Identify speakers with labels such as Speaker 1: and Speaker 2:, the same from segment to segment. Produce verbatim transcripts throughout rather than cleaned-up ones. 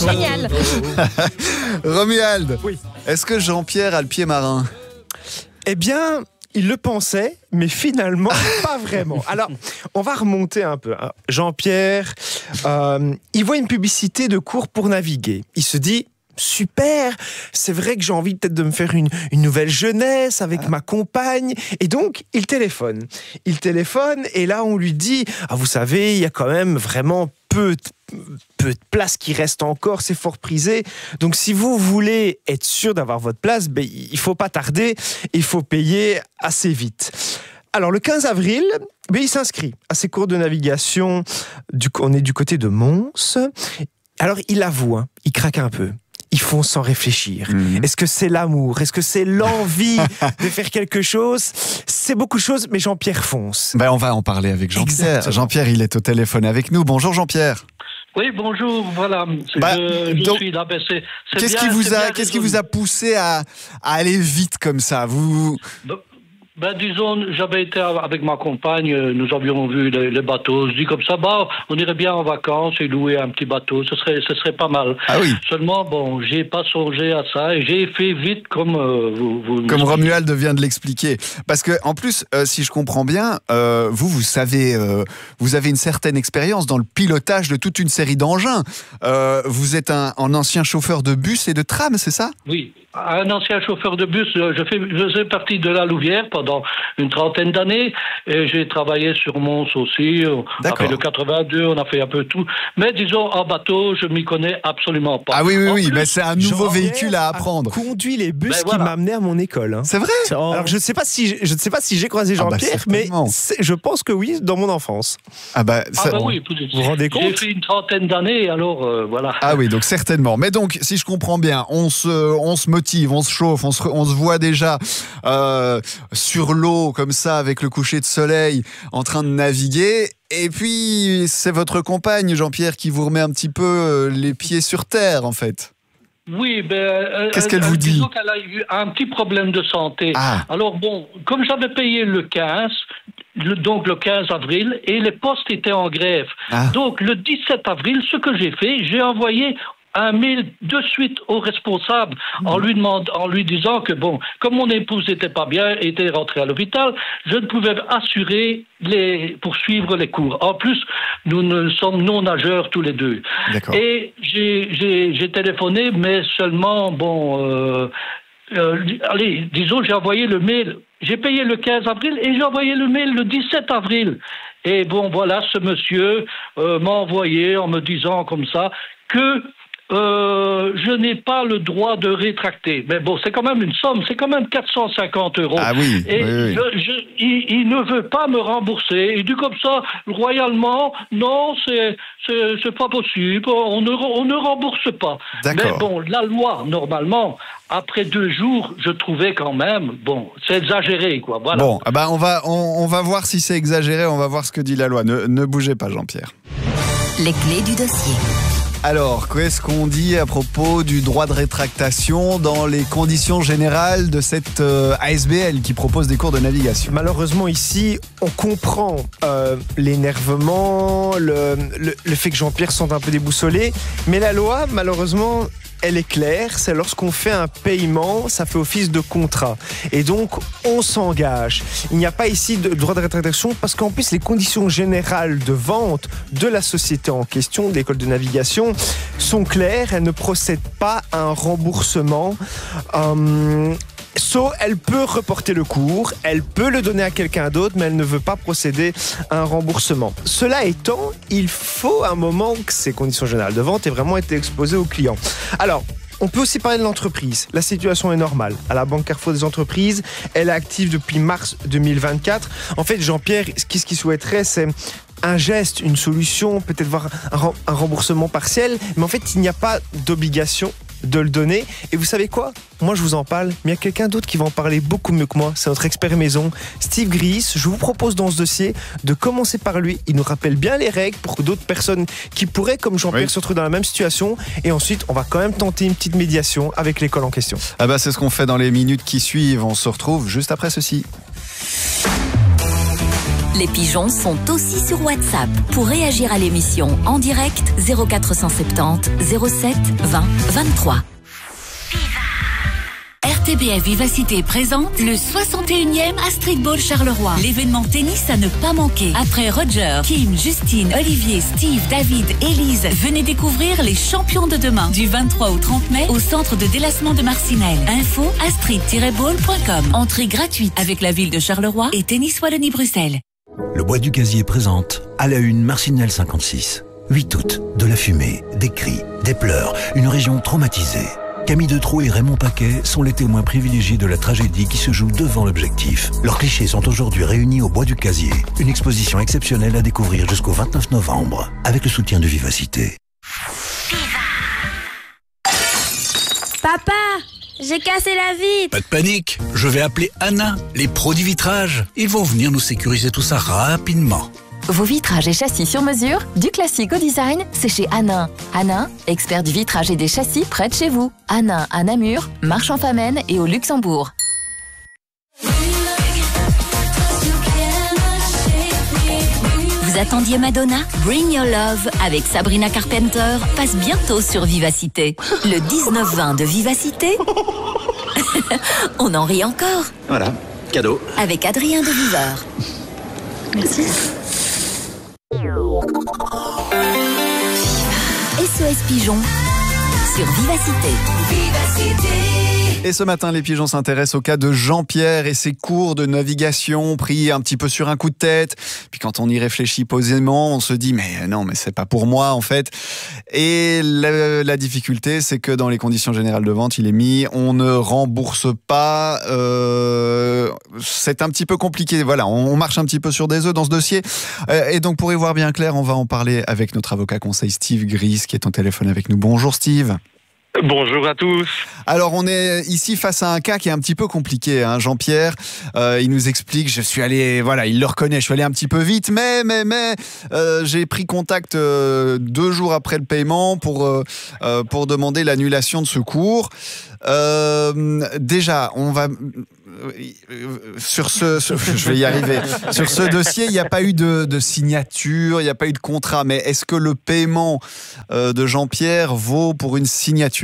Speaker 1: Génial.
Speaker 2: Romuald,
Speaker 3: Oui.
Speaker 2: est-ce que Jean-Pierre a le pied marin?
Speaker 3: Eh bien, il le pensait, mais finalement, pas vraiment. Alors, on va remonter un peu. Jean-Pierre, euh, il voit une publicité de cours pour naviguer. Il se dit... Super, c'est vrai que j'ai envie peut-être de me faire une, une nouvelle jeunesse avec ma compagne. Et donc, il téléphone. Il téléphone et là, on lui dit « Ah, vous savez, il y a quand même vraiment peu de, peu de place qui reste encore, c'est fort prisé. Donc, si vous voulez être sûr d'avoir votre place, ben, il ne faut pas tarder, il faut payer assez vite. » Alors, le quinze avril, ben, il s'inscrit à ses cours de navigation. Du, on est du côté de Mons. Alors, il avoue, hein, il craque un peu. Ils font sans réfléchir. Mmh. Est-ce que c'est l'amour? Est-ce que c'est l'envie de faire quelque chose? C'est beaucoup de choses, mais Jean-Pierre fonce.
Speaker 2: Ben on va en parler avec Jean-Pierre.
Speaker 3: Exactement.
Speaker 2: Jean-Pierre, il est au téléphone avec nous. Bonjour Jean-Pierre.
Speaker 4: Oui, bonjour, voilà,
Speaker 2: Bah,
Speaker 4: je, je
Speaker 2: donc,
Speaker 4: suis là. Ben c'est, c'est
Speaker 2: qu'est-ce
Speaker 4: bien,
Speaker 2: qui vous
Speaker 4: c'est
Speaker 2: a,
Speaker 4: bien
Speaker 2: qu'est-ce qui
Speaker 4: résolu.
Speaker 2: vous a poussé à, à aller vite comme ça? Vous...
Speaker 4: Ben, ben, disons, j'avais été avec ma compagne, nous avions vu les, les bateaux. Je dis comme ça, bah, on irait bien en vacances et louer un petit bateau, ce serait, ce serait pas mal.
Speaker 2: Ah oui.
Speaker 4: Seulement, bon, j'ai pas songé à ça et j'ai fait vite comme euh, vous, vous.
Speaker 2: Comme Romuald vient de l'expliquer. Parce que, en plus, euh, si je comprends bien, euh, vous, vous savez, euh, vous avez une certaine expérience dans le pilotage de toute une série d'engins. Euh, vous êtes un, un ancien chauffeur de bus et de tram, c'est ça?
Speaker 4: Oui. Un ancien chauffeur de bus, je, fais, je faisais partie de la Louvière pendant une trentaine d'années et j'ai travaillé sur Mons aussi. On a fait le quatre-vingt-deux, on a fait un peu tout. Mais disons, en bateau, je m'y connais absolument pas.
Speaker 2: Ah oui, oui,
Speaker 4: en
Speaker 2: oui,
Speaker 4: plus,
Speaker 2: mais c'est un nouveau
Speaker 3: Jean-Pierre
Speaker 2: véhicule à apprendre.
Speaker 3: a conduit les bus
Speaker 4: Ben
Speaker 3: qui
Speaker 4: voilà.
Speaker 3: m'amenaient à mon école. Hein.
Speaker 2: C'est vrai?
Speaker 3: Alors, je ne sais pas si je ne sais pas si j'ai croisé
Speaker 2: Ah bah,
Speaker 3: Jean-Pierre, mais
Speaker 2: certainement.
Speaker 3: c'est- je pense que oui, dans mon enfance.
Speaker 2: Ah bah,
Speaker 4: Ah
Speaker 2: ça-
Speaker 4: ben oui,
Speaker 3: vous vous rendez compte?
Speaker 4: J'ai fait une trentaine d'années, alors euh, voilà.
Speaker 2: Ah oui, donc certainement. Mais donc, si je comprends bien, on se, on se motive, on se chauffe, on se, on se voit déjà euh, sur l'eau comme ça avec le coucher de soleil en train de naviguer. Et puis, c'est votre compagne, Jean-Pierre, qui vous remet un petit peu euh, les pieds sur terre, en fait.
Speaker 4: Oui, ben. euh,
Speaker 2: Qu'est-ce
Speaker 4: euh,
Speaker 2: qu'elle vous dit?
Speaker 4: Disons qu'elle a eu un petit problème de santé.
Speaker 2: Ah.
Speaker 4: Alors bon, comme j'avais payé le quinze, le- donc le quinze avril, et les postes étaient en grève.
Speaker 2: Ah.
Speaker 4: Donc le dix-sept avril, ce que j'ai fait, j'ai envoyé un mail de suite au responsable en lui demandant, en lui disant que bon, comme mon épouse n'était pas bien, était rentrée à l'hôpital, je ne pouvais assurer les poursuivre les cours. En plus, nous ne sommes non nageurs tous les deux.
Speaker 2: D'accord.
Speaker 4: Et j'ai, j'ai, j'ai téléphoné, mais seulement bon. Euh, euh, allez, disons, j'ai envoyé le mail. J'ai payé le quinze avril et j'ai envoyé le mail le dix-sept avril. Et bon, voilà, ce monsieur euh, m'a envoyé en me disant comme ça que euh, je n'ai pas le droit de rétracter. Mais bon, c'est quand même une somme, c'est quand même quatre cent cinquante euros.
Speaker 2: Ah oui,
Speaker 4: Et
Speaker 2: oui, oui.
Speaker 4: Je, je, il, il ne veut pas me rembourser. Il dit comme ça, royalement, non, c'est, c'est, c'est pas possible, on ne, on ne rembourse pas.
Speaker 2: D'accord.
Speaker 4: Mais bon, la loi, normalement, après deux jours, je trouvais quand même, bon, c'est exagéré, quoi, voilà.
Speaker 2: Bon, ah bah on, va, on, on va voir si c'est exagéré, on va voir ce que dit la loi. Ne, ne bougez pas, Jean-Pierre.
Speaker 1: Les clés du dossier.
Speaker 2: Alors, qu'est-ce qu'on dit à propos du droit de rétractation dans les conditions générales de cette euh, A S B L qui propose des cours de navigation?
Speaker 3: Malheureusement, ici, on comprend euh, l'énervement, le, le, le fait que Jean-Pierre sente un peu déboussolé. Mais la loi, malheureusement, elle est claire. C'est lorsqu'on fait un paiement, ça fait office de contrat. Et donc, on s'engage. Il n'y a pas ici de droit de rétractation parce qu'en plus, les conditions générales de vente de la société en question, de l'école de navigation, sont claires. Elle ne procède pas à un remboursement. Euh, So, elle peut reporter le cours, elle peut le donner à quelqu'un d'autre, mais elle ne veut pas procéder à un remboursement. Cela étant, il faut un moment que ces conditions générales de vente aient vraiment été exposées aux clients. Alors, on peut aussi parler de l'entreprise. La situation est normale. À la Banque Carrefour des entreprises, elle est active depuis mars deux mille vingt-quatre. En fait, Jean-Pierre, ce qu'il souhaiterait, c'est un geste, une solution, peut-être voir un remboursement partiel, mais en fait, il n'y a pas d'obligation de le donner. Et vous savez quoi? Moi, je vous en parle, mais il y a quelqu'un d'autre qui va en parler beaucoup mieux que moi. C'est notre expert maison, Steve Gries. Je vous propose dans ce dossier de commencer par lui. Il nous rappelle bien les règles pour que d'autres personnes qui pourraient, comme Jean-Pierre,
Speaker 2: oui.
Speaker 3: se retrouvent dans la même situation. Et ensuite, on va quand même tenter une petite médiation avec l'école en question.
Speaker 2: Ah bah c'est ce qu'on fait dans les minutes qui suivent. On se retrouve juste après ceci.
Speaker 1: Les pigeons sont aussi sur WhatsApp. Pour réagir à l'émission en direct, zéro quatre cent soixante-dix zéro sept vingt vingt-trois. R T B F Vivacité présente le soixante et unième Astrid Ball Charleroi. L'événement tennis à ne pas manquer. Après Roger, Kim, Justine, Olivier, Steve, David, Élise, venez découvrir les champions de demain du vingt-trois au trente mai au centre de délassement de Marcinelle. Info astrid tiret ball point com. Entrée gratuite avec la ville de Charleroi et Tennis Wallonie-Bruxelles.
Speaker 5: Le Bois du Casier présente à la une Marcinelle cinquante-six. huit août, de la fumée, des cris, des pleurs, une région traumatisée. Camille Detraux et Raymond Paquet sont les témoins privilégiés de la tragédie qui se joue devant l'objectif. Leurs clichés sont aujourd'hui réunis au Bois du Casier. Une exposition exceptionnelle à découvrir jusqu'au vingt-neuf novembre, avec le soutien de Vivacité.
Speaker 6: Papa, j'ai cassé la vitre.
Speaker 7: Pas de panique, je vais appeler Anna, les pros du vitrage. Ils vont venir nous sécuriser tout ça rapidement.
Speaker 1: Vos vitrages et châssis sur mesure, du classique au design, c'est chez Hanin. Hanin, expert du vitrage et des châssis près de chez vous. Hanin à Namur, Marche-en-Famenne et au Luxembourg. Vous attendiez Madonna? Bring Your Love avec Sabrina Carpenter passe bientôt sur Vivacité. Le dix-neuf vingt de Vivacité. On en rit encore.
Speaker 8: Voilà, cadeau.
Speaker 1: Avec Adrien de Viveur. Merci. S O S Pigeon sur Vivacité. Vivacité.
Speaker 2: Et ce matin, les pigeons s'intéressent au cas de Jean-Pierre et ses cours de navigation pris un petit peu sur un coup de tête. Puis quand on y réfléchit posément, on se dit mais non, mais c'est pas pour moi en fait. Et la, la difficulté, c'est que dans les conditions générales de vente, il est mis on ne rembourse pas. Euh, c'est un petit peu compliqué. Voilà, on marche un petit peu sur des œufs dans ce dossier. Et donc pour y voir bien clair, on va en parler avec notre avocat conseil Steve Gris qui est au téléphone avec nous. Bonjour Steve.
Speaker 9: Bonjour à tous.
Speaker 2: Alors on est ici face à un cas qui est un petit peu compliqué, hein. Jean-Pierre, euh, il nous explique, je suis allé, voilà, il le reconnaît, je suis allé un petit peu vite, mais mais mais euh, j'ai pris contact euh, deux jours après le paiement pour euh, euh, pour demander l'annulation de ce cours. Euh, déjà, on va sur ce, sur, je vais y arriver. Sur ce dossier, il n'y a pas eu de, de signature, il n'y a pas eu de contrat. Mais est-ce que le paiement euh, de Jean-Pierre vaut pour une signature ?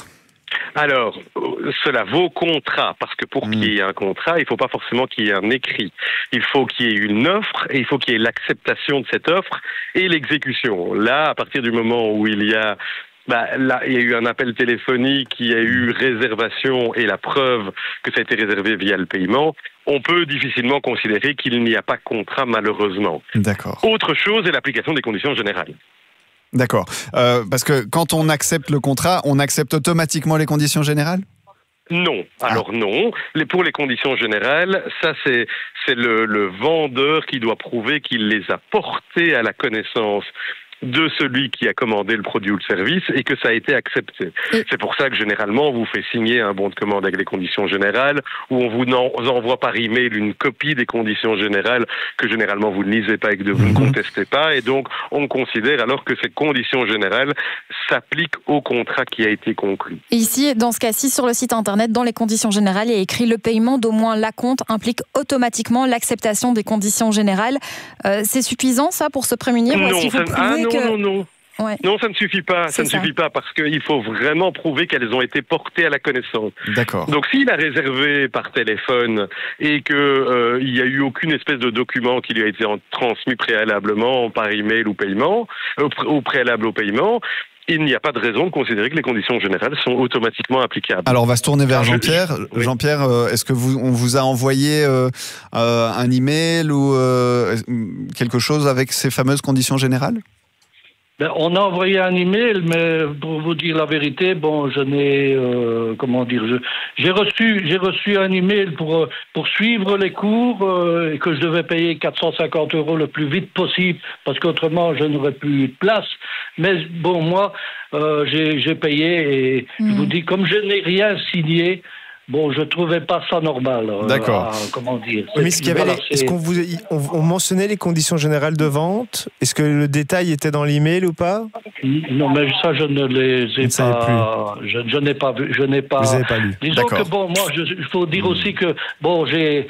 Speaker 9: Alors, cela vaut contrat, parce que pour mmh. qu'il y ait un contrat, il ne faut pas forcément qu'il y ait un écrit. Il faut qu'il y ait une offre, et il faut qu'il y ait l'acceptation de cette offre et l'exécution. Là, à partir du moment où il y a Bah, là, il y a eu un appel téléphonique, il y a eu réservation et la preuve que ça a été réservé via le paiement, on peut difficilement considérer qu'il n'y a pas contrat, malheureusement.
Speaker 2: D'accord.
Speaker 9: Autre chose est l'application des conditions générales.
Speaker 2: D'accord. Euh, parce que quand on accepte le contrat, on accepte automatiquement les conditions générales ?
Speaker 9: Non. Alors ah. non. Les, pour les conditions générales, ça c'est, c'est le, le vendeur qui doit prouver qu'il les a portées à la connaissance de celui qui a commandé le produit ou le service et que ça a été accepté. Et c'est pour ça que généralement on vous fait signer un bon de commande avec les conditions générales ou on vous envoie par email une copie des conditions générales que généralement vous ne lisez pas et que vous ne contestez pas, et donc on considère alors que ces conditions générales s'appliquent au contrat qui a été conclu.
Speaker 10: Et ici, dans ce cas-ci, sur le site internet, dans les conditions générales, il y a écrit le paiement d'au moins l'acompte implique automatiquement l'acceptation des conditions générales. Euh, c'est suffisant ça pour se prémunir?
Speaker 9: Non,
Speaker 10: ou est-ce qu'il faut
Speaker 9: ça,
Speaker 10: prouver
Speaker 9: ah, non,
Speaker 10: que...
Speaker 9: non, non.
Speaker 10: Ouais.
Speaker 9: Non, ça ne suffit pas.
Speaker 10: C'est
Speaker 9: ça ne
Speaker 10: ça.
Speaker 9: suffit pas parce qu'il faut vraiment prouver qu'elles ont été portées à la connaissance.
Speaker 2: D'accord.
Speaker 9: Donc, s'il a réservé par téléphone et que euh, il y a eu aucune espèce de document qui lui a été transmis préalablement par email ou paiement, euh, au préalable au paiement, il n'y a pas de raison de considérer que les conditions générales sont automatiquement applicables.
Speaker 2: Alors, on va se tourner vers
Speaker 9: Alors,
Speaker 2: Jean-Pierre.
Speaker 9: je... Oui.
Speaker 2: Jean-Pierre, euh, est-ce que vous, on vous a envoyé euh, euh, un email ou euh, quelque chose avec ces fameuses conditions générales ?
Speaker 4: Ben, on a envoyé un email, mais pour vous dire la vérité, bon, je n'ai, euh, comment dire, je, j'ai reçu, j'ai reçu un email pour pour suivre les cours euh, et que je devais payer quatre cent cinquante euros le plus vite possible parce qu'autrement je n'aurais plus eu de place. Mais bon, moi, euh, j'ai j'ai payé et mmh. je vous dis, comme je n'ai rien signé. Bon, je trouvais pas ça normal. Euh,
Speaker 2: D'accord.
Speaker 4: À, comment dire.
Speaker 3: Mais est-ce qu'il y avait
Speaker 4: voilà,
Speaker 3: les, est-ce qu'on vous, on, on mentionnait les conditions générales de vente? Est-ce que le détail était dans l'email ou pas?
Speaker 4: Non, mais ça, je ne les ai
Speaker 3: Vous
Speaker 4: pas. Je, je n'ai pas vu. Je n'ai pas.
Speaker 3: Vous n'avez pas lu.
Speaker 4: Disons
Speaker 2: D'accord.
Speaker 4: que bon, moi, il faut dire aussi que bon, j'ai.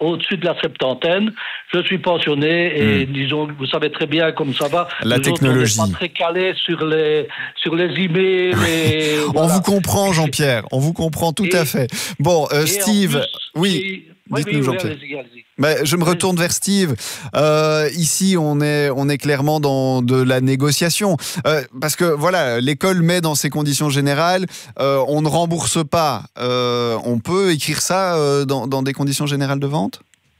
Speaker 4: au-dessus de la septantaine. Je suis pensionné et mmh. disons, vous savez très bien comme ça va.
Speaker 2: La
Speaker 4: Nous
Speaker 2: technologie.
Speaker 4: Autres, on n'est pas très calés sur les, sur les emails. Et,
Speaker 2: on
Speaker 4: voilà.
Speaker 2: vous comprend, Jean-Pierre. On vous comprend tout
Speaker 4: et,
Speaker 2: à fait. Bon, euh, Steve,
Speaker 4: plus,
Speaker 2: oui.
Speaker 4: Et,
Speaker 2: Dites-nous,
Speaker 4: oui, oui,
Speaker 2: Jean-Pierre.
Speaker 4: allez-y, allez-y.
Speaker 2: Ben, je me retourne vers Steve. Euh, ici, on est, on est clairement dans de la négociation. Euh, parce que, voilà, l'école met dans ses conditions générales, euh, on ne rembourse pas. Euh, on peut écrire ça euh, dans, dans des conditions générales de vente ?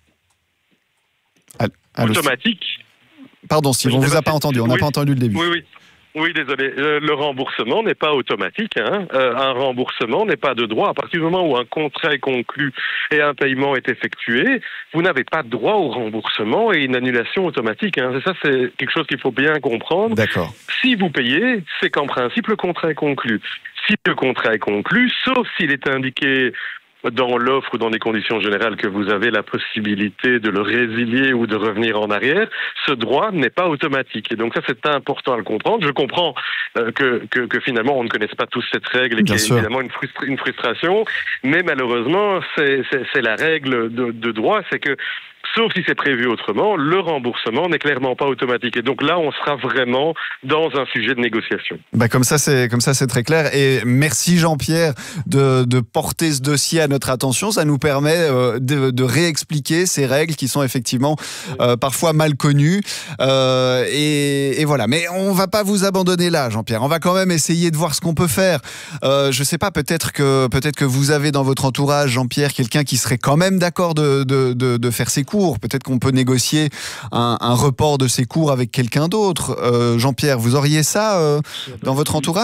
Speaker 2: Allô,
Speaker 9: Automatique.
Speaker 2: Pardon, Steve, on ne vous a pas entendu. On n'a
Speaker 9: oui,
Speaker 2: pas entendu le début.
Speaker 9: Oui, oui. Oui, désolé. Euh, le remboursement n'est pas automatique. Hein. Euh, un remboursement n'est pas de droit. À partir du moment où un contrat est conclu et un paiement est effectué, vous n'avez pas de droit au remboursement et une annulation automatique. Hein. Ça, c'est quelque chose qu'il faut bien comprendre.
Speaker 2: D'accord.
Speaker 9: Si vous payez, c'est qu'en principe, le contrat est conclu. Si le contrat est conclu, sauf s'il est indiqué dans l'offre ou dans les conditions générales que vous avez la possibilité de le résilier ou de revenir en arrière, ce droit n'est pas automatique. Et donc ça, c'est important à le comprendre. Je comprends euh, que, que, que finalement, on ne connaisse pas tous cette règle et qu'il y a évidemment une, frustra- une frustration, mais malheureusement, c'est, c'est, c'est la règle de, de droit, c'est que sauf si c'est prévu autrement, le remboursement n'est clairement pas automatique. Et donc là, on sera vraiment dans un sujet de négociation.
Speaker 2: Bah comme ça, c'est comme ça, c'est très clair. Et merci Jean-Pierre de, de porter ce dossier à notre attention. Ça nous permet euh, de, de réexpliquer ces règles qui sont effectivement euh, parfois mal connues. Euh, et, et voilà. Mais on va pas vous abandonner là, Jean-Pierre. On va quand même essayer de voir ce qu'on peut faire. Euh, je sais pas, peut-être que peut-être que vous avez dans votre entourage, Jean-Pierre, quelqu'un qui serait quand même d'accord de, de, de, de faire ses cours. Peut-être qu'on peut négocier un, un report de ces cours avec quelqu'un d'autre. Euh, Jean-Pierre, vous auriez ça euh, dans votre entourage ?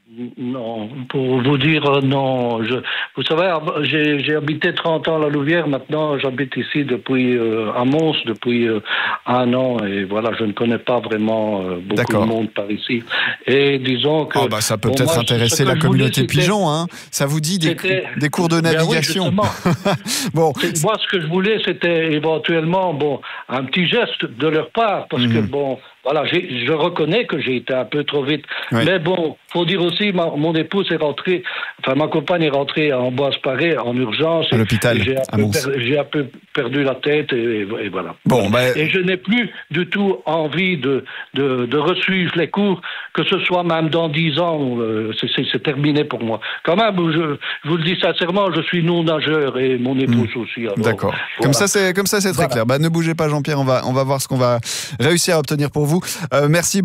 Speaker 4: Non, pour vous dire non. Je, vous savez, j'ai, j'ai habité trente ans à la Louvière. Maintenant, j'habite ici depuis euh, à Mons depuis euh, un an. Et voilà, je ne connais pas vraiment euh, beaucoup
Speaker 2: D'accord.
Speaker 4: de monde par ici. Et disons que...
Speaker 2: Oh bah ça peut
Speaker 4: bon,
Speaker 2: peut-être
Speaker 4: moi,
Speaker 2: intéresser la communauté pigeon. Hein. Ça vous dit des, des cours de navigation?
Speaker 4: Ben oui, bon. Moi, ce que je voulais, c'était éventuellement bon, un petit geste de leur part. Parce mmh. que, bon... Voilà, j'ai, je reconnais que j'ai été un peu trop vite. Oui. Mais bon, faut dire aussi, ma, mon épouse est rentrée, enfin ma compagne est rentrée en Boise-Paré en urgence.
Speaker 2: À l'hôpital,
Speaker 4: j'ai un,
Speaker 2: à
Speaker 4: peu
Speaker 2: Mons.
Speaker 4: per, j'ai un peu perdu la tête et, et voilà.
Speaker 2: Bon, bah...
Speaker 4: Et je n'ai plus du tout envie de, de, de resuivre les cours, que ce soit même dans dix ans, euh, c'est, c'est, c'est terminé pour moi. Quand même, je, je vous le dis sincèrement, je suis non-nageur et mon épouse mmh. aussi. Alors,
Speaker 2: d'accord.
Speaker 4: Voilà.
Speaker 2: Comme ça, c'est, comme ça, c'est très voilà. clair. Bah, ne bougez pas, Jean-Pierre, on va, on va voir ce qu'on va réussir à obtenir pour vous. Euh, merci.